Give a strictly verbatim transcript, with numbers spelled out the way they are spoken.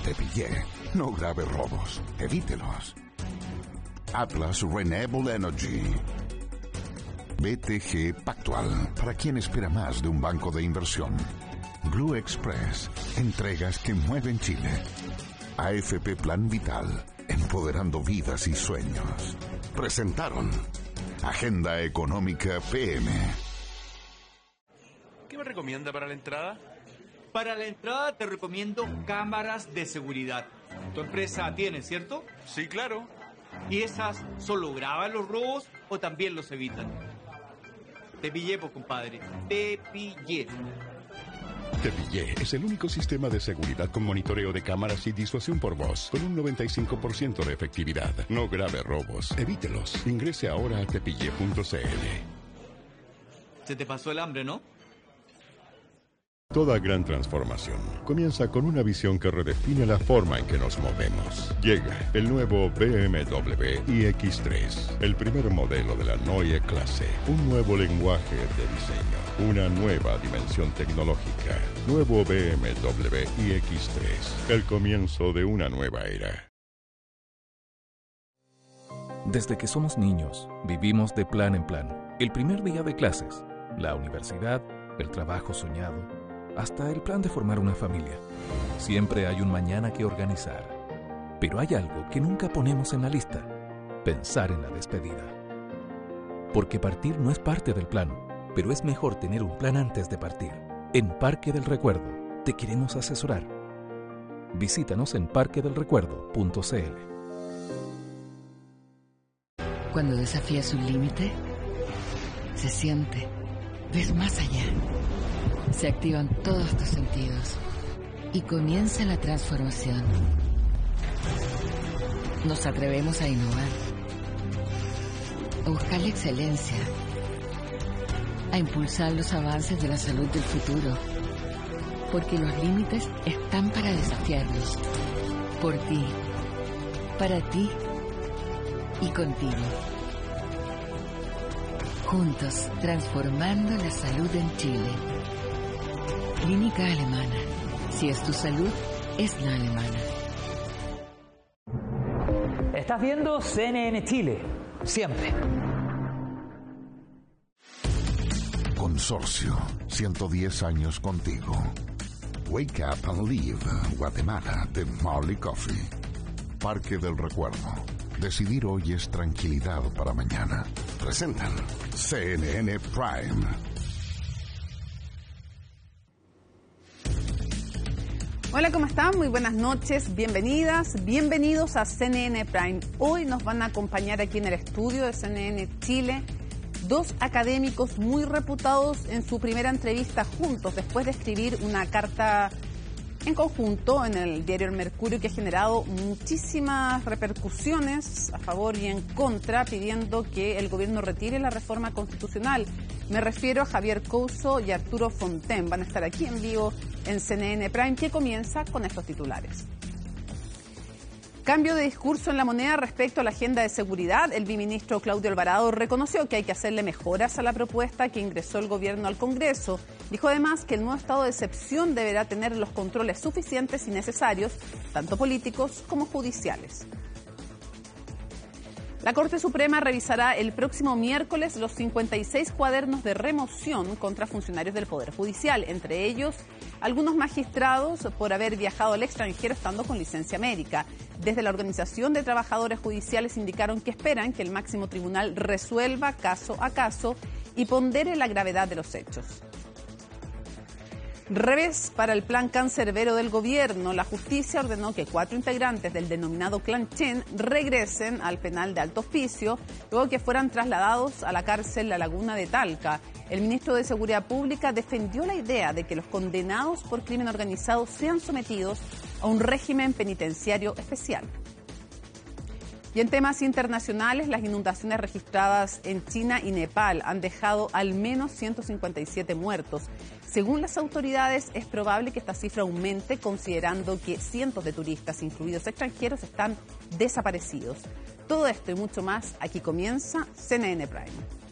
Te pillé. No grave robos. Evítelos. Atlas Renewable Energy. B T G Pactual. Para quien espera más de un banco de inversión. Blue Express. Entregas que mueven Chile. A F P Plan Vital. Empoderando vidas y sueños. Presentaron Agenda Económica P M. ¿Qué me recomienda para la entrada? Para la entrada te recomiendo cámaras de seguridad. Tu empresa tiene, ¿cierto? Sí, claro. ¿Y esas solo graban los robos o también los evitan? Te pillé, pues, compadre. Te pillé. Te pillé es el único sistema de seguridad con monitoreo de cámaras y disuasión por voz, con un noventa y cinco por ciento de efectividad. No grave robos. Evítelos. Ingrese ahora a tepille punto c l. Se te pasó el hambre, ¿no? Toda gran transformación comienza con una visión que redefine la forma en que nos movemos. Llega el nuevo B M W iX tres, el primer modelo de la Neue Klasse, un nuevo lenguaje de diseño, una nueva dimensión tecnológica. Nuevo B M W iX tres, el comienzo de una nueva era. Desde que somos niños, vivimos de plan en plan. El primer día de clases, la universidad, el trabajo soñado, hasta el plan de formar una familia. Siempre hay un mañana que organizar. Pero hay algo que nunca ponemos en la lista: pensar en la despedida. Porque partir no es parte del plan, pero es mejor tener un plan antes de partir. En Parque del Recuerdo te queremos asesorar. Visítanos en parque del recuerdo punto c l. Cuando desafías un límite, se siente, ves más allá. Se activan todos tus sentidos y comienza la transformación. Nos atrevemos a innovar, a buscar la excelencia, a impulsar los avances de la salud del futuro, porque los límites están para desafiarlos, por ti, para ti y contigo. Juntos, transformando la salud en Chile. Clínica Alemana. Si es tu salud, es la alemana. Estás viendo C N N Chile. Siempre. Consorcio. ciento diez años contigo. Wake Up and Live. Guatemala. De Marley Coffee. Parque del Recuerdo. Decidir hoy es tranquilidad para mañana. Presentan C N N Prime. Hola, ¿cómo están? Muy buenas noches, bienvenidas, bienvenidos a C N N Prime. Hoy nos van a acompañar aquí en el estudio de C N N Chile dos académicos muy reputados en su primera entrevista juntos, después de escribir una carta en conjunto en el diario El Mercurio que ha generado muchísimas repercusiones a favor y en contra, pidiendo que el gobierno retire la reforma constitucional. Me refiero a Javier Couso y Arturo Fontaine. Van a estar aquí en vivo en C N N Prime, que comienza con estos titulares. Cambio de discurso en La Moneda respecto a la agenda de seguridad. El viceministro Claudio Alvarado reconoció que hay que hacerle mejoras a la propuesta que ingresó el gobierno al Congreso. Dijo además que el nuevo estado de excepción deberá tener los controles suficientes y necesarios, tanto políticos como judiciales. La Corte Suprema revisará el próximo miércoles los cincuenta y seis cuadernos de remoción contra funcionarios del Poder Judicial, entre ellos algunos magistrados por haber viajado al extranjero estando con licencia médica. Desde la Organización de Trabajadores Judiciales indicaron que esperan que el máximo tribunal resuelva caso a caso y pondere la gravedad de los hechos. Revés para el plan cancerbero del gobierno. La justicia ordenó que cuatro integrantes del denominado Clan Chen regresen al penal de Alto Hospicio, luego que fueran trasladados a la cárcel La Laguna de Talca. El ministro de Seguridad Pública defendió la idea de que los condenados por crimen organizado sean sometidos a un régimen penitenciario especial. Y en temas internacionales, las inundaciones registradas en China y Nepal han dejado al menos ciento cincuenta y siete muertos. Según las autoridades, es probable que esta cifra aumente, considerando que cientos de turistas, incluidos extranjeros, están desaparecidos. Todo esto y mucho más, aquí comienza C N N Prime.